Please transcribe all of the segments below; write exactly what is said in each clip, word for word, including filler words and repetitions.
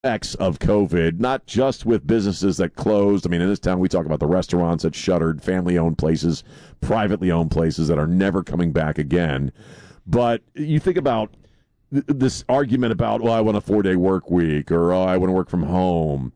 effects of COVID, not just with businesses that closed. I mean, in this town, we talk about the restaurants that shuttered, family-owned places, privately owned places that are never coming back again. But you think about th- this argument about, well, I want a four-day work week, or oh, I want to work from home.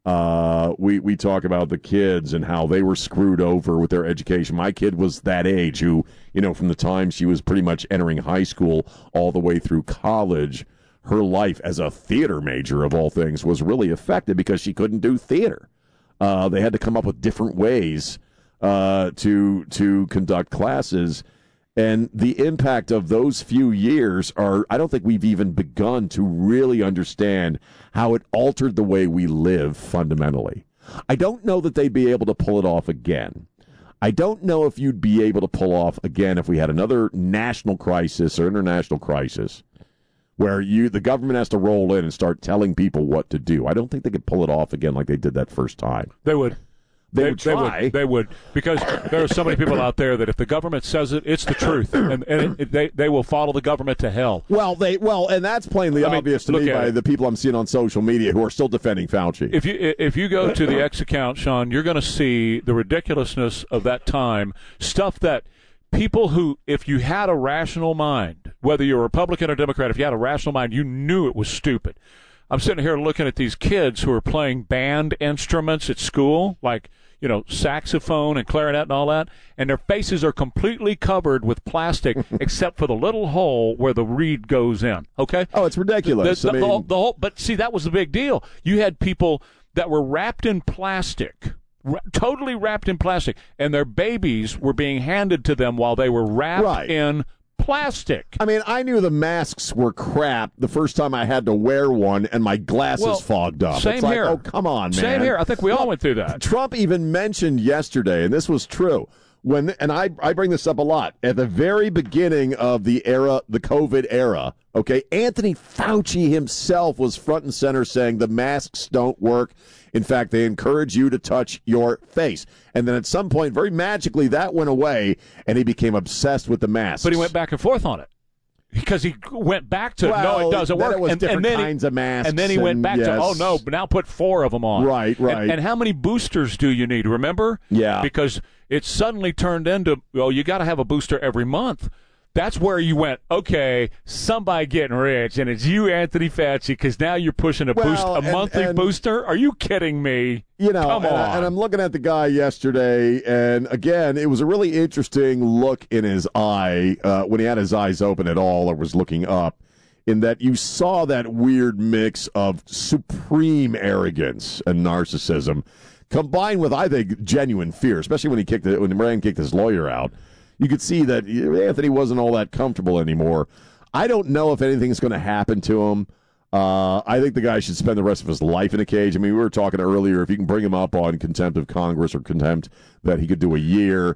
Uh, we, we talk about the kids and how they were screwed over with their education. My kid was that age who, you know, from the time she was pretty much entering high school all the way through college, her life as a theater major, of all things, was really affected because she couldn't do theater. Uh, they had to come up with different ways uh, to to conduct classes. And the impact of those few years are, I don't think we've even begun to really understand how it altered the way we live fundamentally. I don't know that they'd be able to pull it off again. I don't know if you'd be able to pull off again if we had another national crisis or international crisis where you the government has to roll in and start telling people what to do. I don't think they could pull it off again like they did that first time. They would. They, they would try. They would, they would, because there are so many people out there that if the government says it, it's the truth, and, and it, it, they they will follow the government to hell. Well, they well, and that's plainly I obvious mean, to me by it. the people I'm seeing on social media who are still defending Fauci. If you if you go to the X account, Sean, you're going to see the ridiculousness of that time, stuff that people who, if you had a rational mind, whether you're a Republican or Democrat, if you had a rational mind, you knew it was stupid. I'm sitting here looking at these kids who are playing band instruments at school, like, you know, saxophone and clarinet and all that, and their faces are completely covered with plastic except for the little hole where the reed goes in, okay? Oh, it's ridiculous. The, the, I the, mean... whole, the whole, but, see, that was the big deal. You had people that were wrapped in plastic, r- totally wrapped in plastic, and their babies were being handed to them while they were wrapped right. in plastic. I mean, I knew the masks were crap the first time I had to wear one and my glasses well, fogged up. Same it's like, here. oh, come on, man. Same here. I think we all went through that. Trump even mentioned yesterday, and this was true, when and I, I bring this up a lot, at the very beginning of the era, the COVID era, okay, Anthony Fauci himself was front and center saying the masks don't work. In fact, they encourage you to touch your face. And then at some point, very magically, that went away, and he became obsessed with the masks. But he went back and forth on it. Because he went back to, well, no, it doesn't then work. It was and, different and then kinds he, of masks. And then he went back yes. to, oh, no, but now put four of them on. Right, right. And, and how many boosters do you need, remember? Yeah. Because it suddenly turned into, well, you got to have a booster every month. That's where you went, okay, somebody getting rich, and it's you, Anthony Fauci, because now you're pushing a well, boost, a and, monthly and, booster? Are you kidding me? You know, Come and, on. I, and I'm looking at the guy yesterday, and again, it was a really interesting look in his eye uh, when he had his eyes open at all or was looking up, in that you saw that weird mix of supreme arrogance and narcissism combined with, I think, genuine fear, especially when he kicked the, when Moran kicked his lawyer out. You could see that Anthony wasn't all that comfortable anymore. I don't know if anything's going to happen to him. Uh, I think the guy should spend the rest of his life in a cage. I mean, we were talking earlier, if you can bring him up on contempt of Congress or contempt, that he could do a year.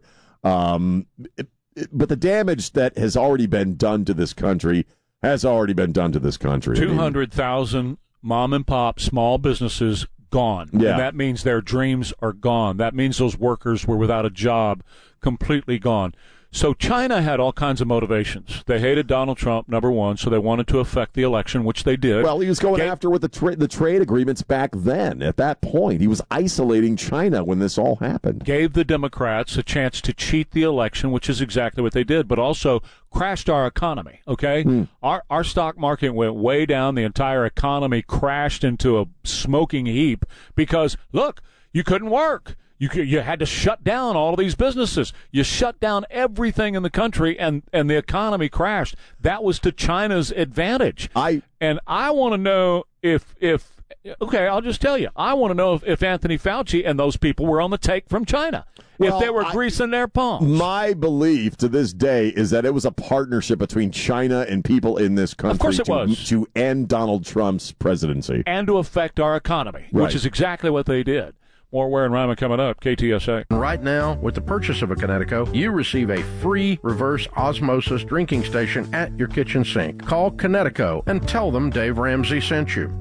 Um, it, it, but the damage that has already been done to this country has already been done to this country. two hundred thousand mom and pop small businesses gone. Yeah. And that means their dreams are gone. That means those workers were without a job, completely gone. So China had all kinds of motivations. They hated Donald Trump, number one, so they wanted to affect the election, which they did. Well, he was going Gave, after with the, tra- the trade agreements back then. At that point, he was isolating China when this all happened. Gave the Democrats a chance to cheat the election, which is exactly what they did, but also crashed our economy, okay? Mm. Our, our stock market went way down. The entire economy crashed into a smoking heap because, look, you couldn't work. You you had to shut down all of these businesses. You shut down everything in the country, and, and the economy crashed. That was to China's advantage. I and I want to know if if okay, I'll just tell you. I want to know if, if Anthony Fauci and those people were on the take from China. Well, if they were I, greasing their palms. My belief to this day is that it was a partnership between China and people in this country of course it to, was. to end Donald Trump's presidency. And to affect our economy, right. which is exactly what they did. More Ware and Ryman coming up, K T S A. Right now, with the purchase of a Connecticut, you receive a free reverse osmosis drinking station at your kitchen sink. Call Connecticut and tell them Dave Ramsey sent you.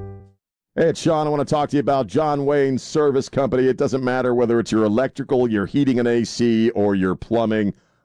Hey, it's Sean. I want to talk to you about John Wayne Service Company. It doesn't matter whether it's your electrical, your heating and A C, or your plumbing.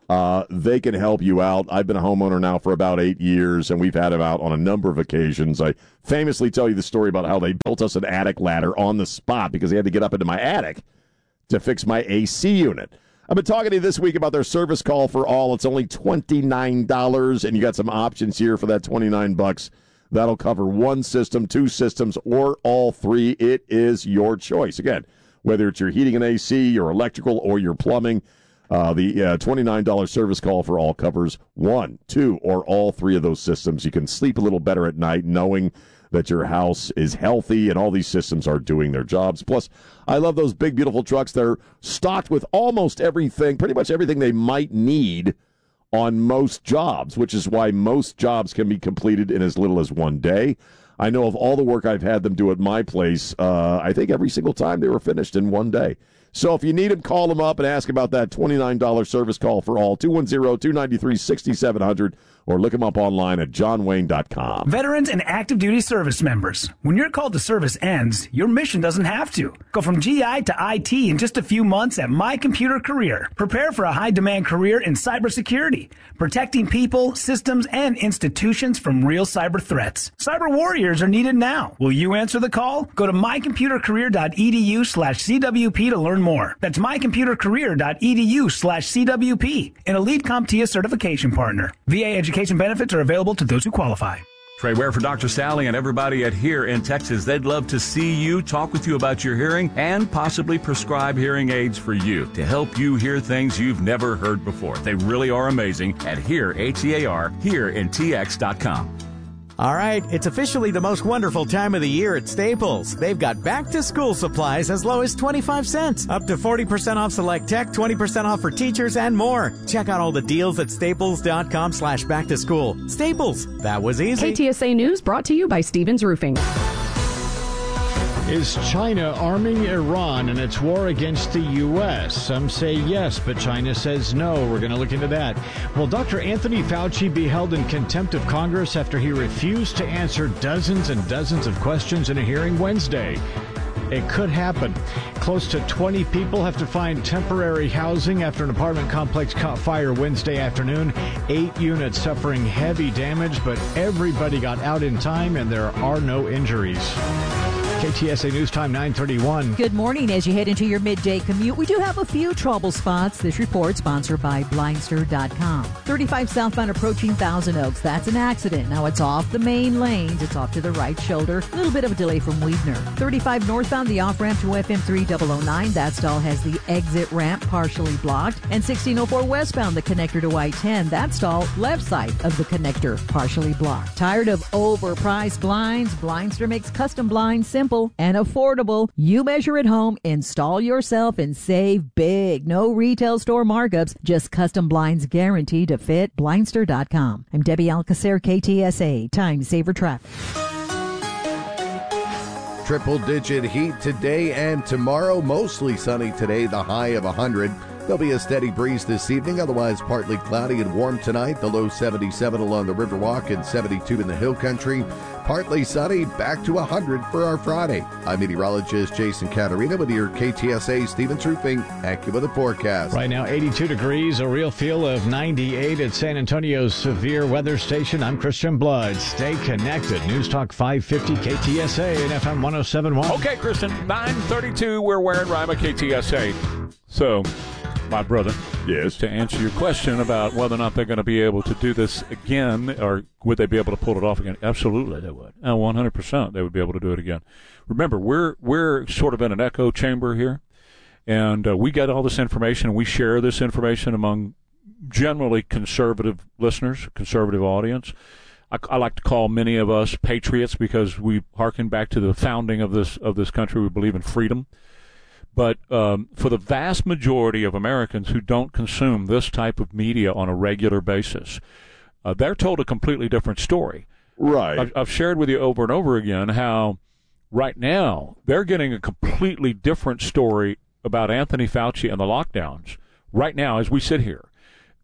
Uh, they can help you out. I've been a homeowner now for about eight years, and we've had them out on a number of occasions. I famously tell you the story about how they built us an attic ladder on the spot because they had to get up into my attic to fix my A C unit. I've been talking to you this week about their service call for all. It's only twenty-nine dollars, and you got some options here for that twenty-nine bucks. That'll cover one system, two systems, or all three. It is your choice. Again, whether it's your heating and A C, your electrical, or your plumbing, uh, the uh, twenty-nine dollars service call for all covers one, two, or all three of those systems. You can sleep a little better at night knowing that your house is healthy and all these systems are doing their jobs. Plus, I love those big, beautiful trucks. They're stocked with almost everything, pretty much everything they might need on most jobs, which is why most jobs can be completed in as little as one day. I know of all the work I've had them do at my place, uh, I think every single time they were finished in one day. So if you need them, call them up and ask about that twenty-nine dollars service call for all, two one zero, two nine three, six seven zero zero, or look them up online at john wayne dot com. Veterans and active duty service members, when your call to service ends, your mission doesn't have to. Go from G I to I T in just a few months at My Computer Career. Prepare for a high-demand career in cybersecurity, protecting people, systems, and institutions from real cyber threats. Cyber warriors are needed now. Will you answer the call? Go to my computer career dot e d u slash c w p to learn more. That's my computer career dot e d u slash c w p, an elite CompTIA certification partner. V A education benefits are available to those who qualify. Trey Ware for Doctor Sally and everybody at Here in Texas. They'd love to see you, talk with you about your hearing, and possibly prescribe hearing aids for you to help you hear things you've never heard before. They really are amazing at Here, H E A R, here in T X dot com. All right, it's officially the most wonderful time of the year at Staples. They've got back-to-school supplies as low as twenty-five cents, up to forty percent off select tech, twenty percent off for teachers, and more. Check out all the deals at staples dot com slash back to school. Staples, that was easy. K T S A News brought to you by Stevens Roofing. Is China arming Iran in its war against the U S? Some say yes, but China says no. We're going to look into that. Will Doctor Anthony Fauci be held in contempt of Congress after he refused to answer dozens and dozens of questions in a hearing Wednesday? It could happen. Close to twenty people have to find temporary housing after an apartment complex caught fire Wednesday afternoon. Eight units suffering heavy damage, but everybody got out in time and there are no injuries. K T S A News Time nine thirty-one. Good morning. As you head into your midday commute, we do have a few trouble spots. This report sponsored by Blindster dot com. thirty-five southbound approaching Thousand Oaks. That's an accident. Now it's off the main lanes. It's off to the right shoulder. A little bit of a delay from Weidner. thirty-five northbound, the off-ramp to F M three thousand nine. That stall has the exit ramp partially blocked. And sixteen oh four westbound, the connector to I ten. That stall, left side of the connector, partially blocked. Tired of overpriced blinds? Blindster makes custom blinds simple and affordable. You measure at home, install yourself, and save big. No retail store markups, just custom blinds guaranteed to fit. Blindster dot com. I'm Debbie Alcacer, K T S A. Time saver traffic. Triple-digit heat today and tomorrow. Mostly sunny today, the high of one hundred. There'll be a steady breeze this evening, otherwise partly cloudy and warm tonight. The low seventy-seven along the Riverwalk and seventy-two in the Hill Country. Partly sunny, back to one hundred for our Friday. I'm meteorologist Jason Caterina with your K T S A Stevens Roofing AccuWeather forecast. Right now, eighty-two degrees, a real feel of ninety-eight at San Antonio's severe weather station. I'm Christian Blood. Stay connected. News Talk five fifty K T S A and F M one oh seven point one. Okay, Kristen, nine thirty-two, we're wearing Rima K T S A. So, my brother, yes, to answer your question about whether or not they're going to be able to do this again, or would they be able to pull it off again? Absolutely, they would. Uh, one hundred percent, they would be able to do it again. Remember, we're we're sort of in an echo chamber here, and uh, we get all this information, and we share this information among generally conservative listeners, conservative audience. I, I like to call many of us patriots because we hearken back to the founding of this of this country. We believe in freedom. But um, for the vast majority of Americans who don't consume this type of media on a regular basis, uh, they're told a completely different story. Right. I've, I've shared with you over and over again how right now they're getting a completely different story about Anthony Fauci and the lockdowns right now as we sit here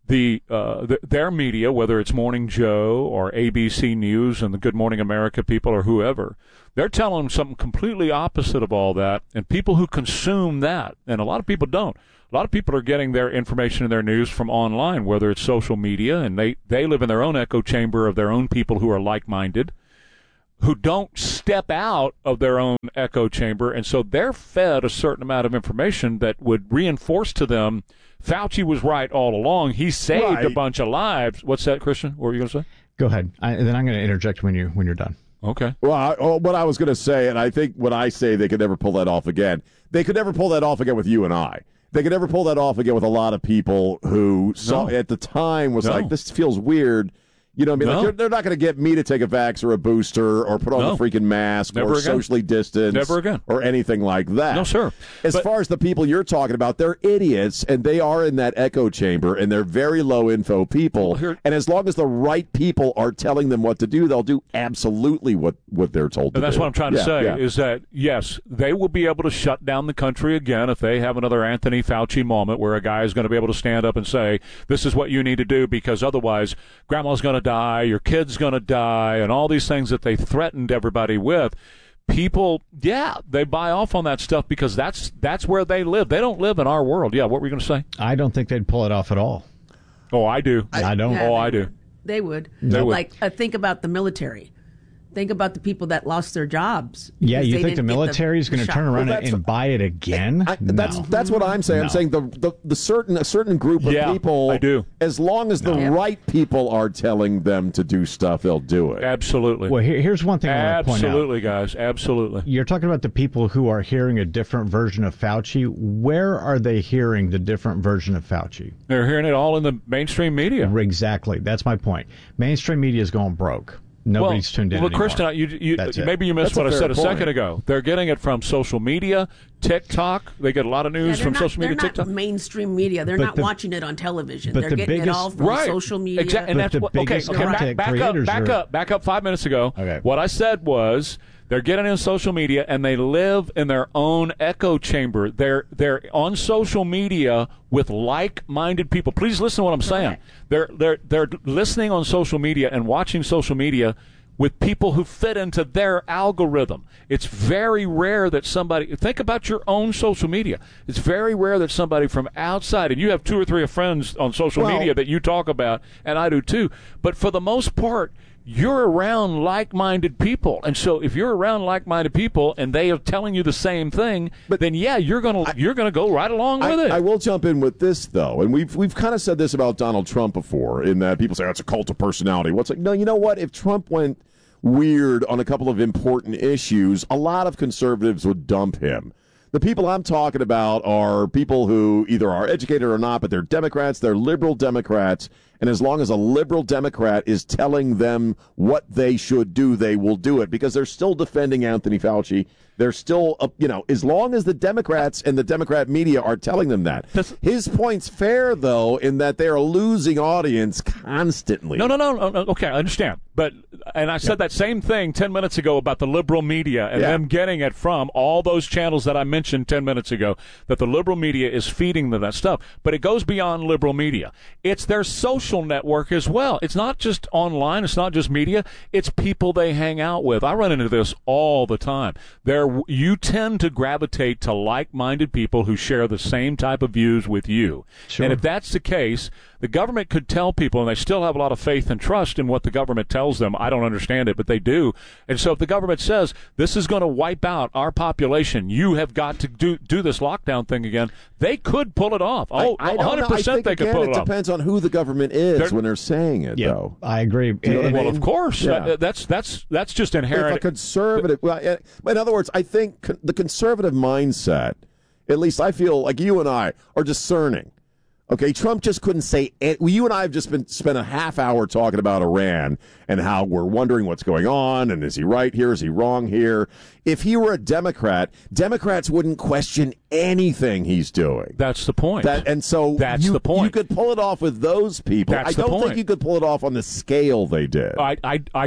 the, uh, the their media, whether it's Morning Joe or A B C News and the Good Morning America people or whoever, they're telling them something completely opposite of all that. And people who consume that, and a lot of people don't. A lot of people are getting their information and their news from online, whether it's social media, and they, they live in their own echo chamber of their own people who are like-minded, who don't step out of their own echo chamber, and so they're fed a certain amount of information that would reinforce to them Fauci was right all along. He saved right. a bunch of lives. What's that, Christian? What were you going to say? Go ahead. I, and then I'm going to interject when you when you're done. Okay. Well, I, oh, what I was going to say, and I think when I say they could never pull that off again, they could never pull that off again with you and I. They could never pull that off again with a lot of people who saw No. at the time was No. like, this feels weird. You know what I mean? No. Like, they're, they're not going to get me to take a vax or a booster or put on No. the freaking mask Never or again. socially distance. Never again. Or anything like that. No, sir. As But- far as the people you're talking about, they're idiots, and they are in that echo chamber, and they're very low info people. Well, here- and as long as the right people are telling them what to do, they'll do absolutely what, what they're told to And that's do. what I'm trying to Yeah, say yeah. is that, yes, they will be able to shut down the country again if they have another Anthony Fauci moment where a guy is going to be able to stand up and say, this is what you need to do because otherwise grandma's going to die, your kid's going to die, and all these things that they threatened everybody with. People, yeah, they buy off on that stuff because that's that's where they live. They don't live in our world. Yeah, what were you going to say? I don't think they'd pull it off at all. Oh, I do. I, I don't. Oh, I do. They would. They would. Like, uh, think about the military. Think about the people that lost their jobs. Yeah, because you they think the didn't get military is going to shot. turn around Well, and, that's- and buy it again? I, no. That's that's what I'm saying. No. I'm saying the, the the certain a certain group of Yeah, people. I do. As long as the Yeah. right people are telling them to do stuff, they'll do it. Absolutely. Well, here, here's one thing I want to point out. Absolutely, guys. Absolutely. You're talking about the people who are hearing a different version of Fauci. Where are they hearing the different version of Fauci? They're hearing it all in the mainstream media. Exactly. That's my point. Mainstream media is going broke. Nobody's well, tuned in well, anymore. Kristen, you, you, That's it. maybe you missed That's a what I fair said a point. second ago. They're getting it from social media, TikTok. They get a lot of Yeah, news they're from not, social media, they're TikTok. not mainstream media. They're But not the- watching it on television. but They're the getting it biggest- all from Right. social media. Exactly. And But that's the what, okay, biggest okay, back, content back up, creators back are- up, back up five minutes ago. Okay. What I said was they're getting in social media and they live in their own echo chamber. They're they're on social media with like-minded people. Please listen to what I'm saying. Correct. They're they're they're listening on social media and watching social media with people who fit into their algorithm. It's very rare that somebody, think about your own social media. It's very rare that somebody from outside, and you have two or three friends on social Well- media that you talk about, and I do too, but for the most part, you're around like-minded people. And so if you're around like-minded people and they are telling you the same thing, but then yeah, you're going to you're going to go right along with I, it. I will jump in with this though, and we've we've kind of said this about Donald Trump before, in that people say oh, it's a cult of personality. What's like? No, you know what? If Trump went weird on a couple of important issues, a lot of conservatives would dump him. The people I'm talking about are people who either are educated or not, but they're Democrats, they're liberal Democrats, and as long as a liberal Democrat is telling them what they should do, they will do it because they're still defending Anthony Fauci. They're still, uh, you know, as long as the Democrats and the Democrat media are telling them that. His point's fair, though, in that they are losing audience constantly. No, no, no, no, no. Okay, I understand. But and I said that same thing ten minutes ago about the liberal media and Yeah. them getting it from all those channels that I mentioned ten minutes ago, that the liberal media is feeding them that stuff. But it goes beyond liberal media. It's their social network as well. It's not just online. It's not just media. It's people they hang out with. I run into this all the time. There, you tend to gravitate to like-minded people who share the same type of views with you. Sure. And if that's the case, the government could tell people, and they still have a lot of faith and trust in what the government tells them. I don't understand it, but they do. And so if the government says, this is going to wipe out our population, you have got to do do this lockdown thing again, they could pull it off. Oh, I, I don't one hundred percent know. I think, they could again, pull it it off. depends on who the government is They're- when they're saying it, Yeah, though. I agree. You know what I Well, mean? of course. Yeah. Uh, that's that's that's just inherent. If a conservative, well, uh, in other words, I think con- the conservative mindset, at least I feel like you and I are discerning. Okay, Trump just couldn't say it. You and I have just been spent a half hour talking about Iran and how we're wondering what's going on and is he right here, is he wrong here? If he were a Democrat, Democrats wouldn't question anything he's doing. That's the point. That and so That's you, the point. You could pull it off with those people. That's I the don't point. think you could pull it off on the scale they did. I, I I do.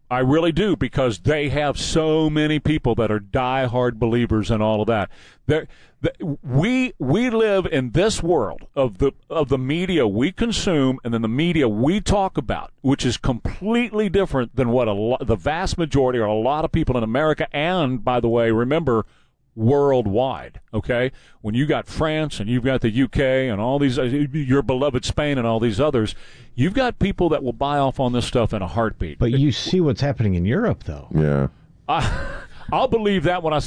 I really do, because they have so many people that are diehard believers in all of that. They're, the, we we live in this world of the of the media we consume and then the media we talk about, which is completely different than what a lo- the vast majority or a lot of people in America, and by the way, remember, worldwide. Okay, when you got France and you've got the U K and all these, uh, your beloved Spain and all these others, you've got people that will buy off on this stuff in a heartbeat. But you see what's happening in Europe, though. Yeah. I, I'll believe that when I see